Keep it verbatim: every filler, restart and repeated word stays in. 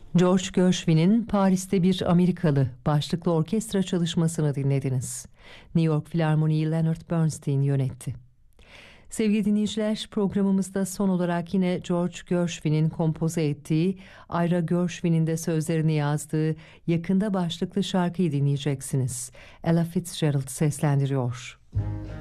George Gershwin'in Paris'te Bir Amerikalı başlıklı orkestra çalışmasını dinlediniz. New York Filarmoni'yi Leonard Bernstein yönetti. Sevgili dinleyiciler, programımızda son olarak yine George Gershwin'in kompoze ettiği, Ira Gershwin'in de sözlerini yazdığı Yakında başlıklı şarkıyı dinleyeceksiniz. Ella Fitzgerald seslendiriyor.